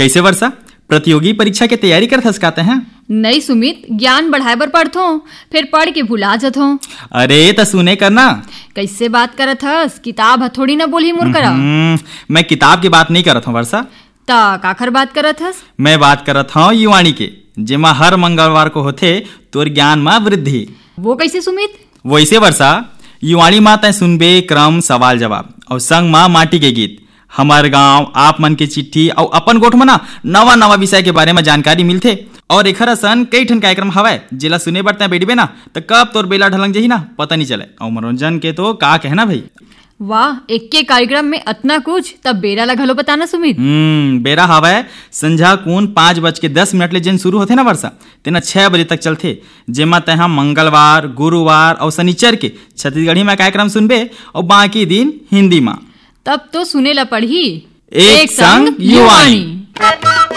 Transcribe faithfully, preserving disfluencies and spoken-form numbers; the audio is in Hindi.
कैसे वर्षा, प्रतियोगी परीक्षा के तैयारी करत हस काते हैं? नहीं सुमित, ज्ञान बढ़ाए बर पढ़थो, फिर पढ़ के भुला जथो। अरे त सुने करना। कैसे बात करत हस? किताब हथोड़ी न बोली मुर करा। मैं किताब की बात नहीं करत हूँ वर्षा। ता काखर बात करत हस? मैं बात करत हूँ युवाणी के, जेमा हर मंगलवार को होथे तोर ज्ञान में वृद्धि। वो कैसे सुमित? वैसे वर्षा, युवाणी माँ तय सुनबे क्रम सवाल जवाब और संग माँ माटी के गीत, हमार गांव, आप मन के चिट्ठी और अपन गोठ में ना नवा नवा विषय के बारे में जानकारी मिलथे। और एखर असन कई ठन कार्यक्रम हवय जेला सुने बर तय बैठबे ना तो कब तोर बेला ढलंग जही ना पता नहीं चले। और मनोरंजन के तो का कहना भाई। वाह, एक के कार्यक्रम में अतना कुछ, तब बेरा ला घलो बताना सुमित। हम्म बेरा हवय संझा कून पाँच बज के दस मिनट ले जिन शुरू होथे ना वर्षा, तेना छह बजे तक चलथे। जेमा तय मंगलवार, गुरुवार और शनिचर के छत्तीसगढ़ी में कार्यक्रम सुनबे और बाकी दिन हिंदी में। तब तो सुने ला पढ़ी एक संग युवाणी।